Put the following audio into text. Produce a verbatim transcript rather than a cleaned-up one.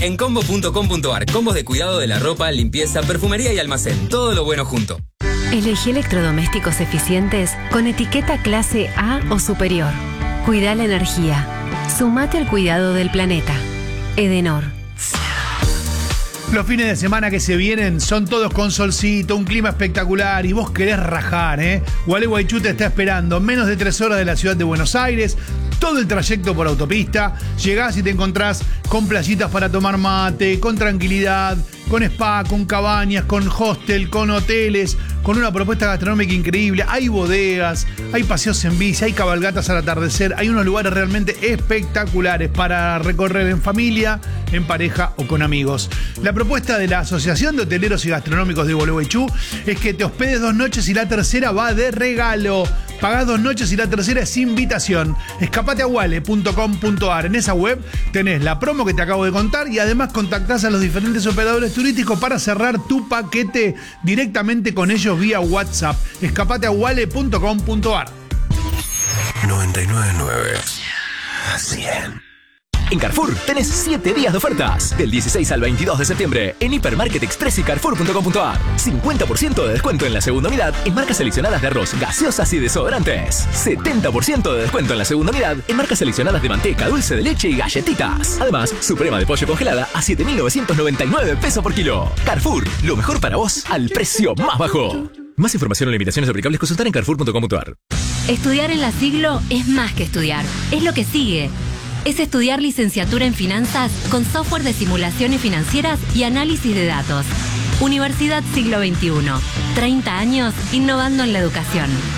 En combo punto com punto ar, combos de cuidado de la ropa, limpieza, perfumería y almacén. Todo lo bueno junto. Elegí electrodomésticos eficientes con etiqueta clase A o superior. Cuida la energía. Sumate al cuidado del planeta. Edenor. Los fines de semana que se vienen son todos con solcito, un clima espectacular y vos querés rajar, ¿eh? Gualeguaychú te está esperando. Menos de tres horas de la ciudad de Buenos Aires. Todo el trayecto por autopista. Llegás y te encontrás con playitas para tomar mate, con tranquilidad, con spa, con cabañas, con hostel, con hoteles, con una propuesta gastronómica increíble. Hay bodegas, hay paseos en bici, hay cabalgatas al atardecer. Hay unos lugares realmente espectaculares para recorrer en familia, en pareja o con amigos. La propuesta de la Asociación de Hoteleros y Gastronómicos de Gualeguaychú es que te hospedes dos noches y la tercera va de regalo. Pagás dos noches y la tercera es invitación. Escapate a guale punto com punto ar. En esa web tenés la promo que te acabo de contar y además contactás a los diferentes operadores turísticos para cerrar tu paquete directamente con ellos vía WhatsApp. Escapate a guale punto com punto ar. noventa y nueve punto nueve. cien. En Carrefour tenés siete días de ofertas. Del dieciséis al veintidós de septiembre en Hipermarket Express y Carrefour punto com punto ar. cincuenta por ciento de descuento en la segunda unidad en marcas seleccionadas de arroz, gaseosas y desodorantes. setenta por ciento de descuento en la segunda unidad en marcas seleccionadas de manteca, dulce de leche y galletitas. Además, suprema de pollo congelada a siete mil novecientos noventa y nueve pesos por kilo. Carrefour, lo mejor para vos al precio más bajo. Más información o limitaciones aplicables consultar en Carrefour punto com punto ar. Estudiar en la Siglo es más que estudiar, es lo que sigue. Es estudiar licenciatura en finanzas con software de simulaciones financieras y análisis de datos. Universidad Siglo veintiuno. treinta años innovando en la educación.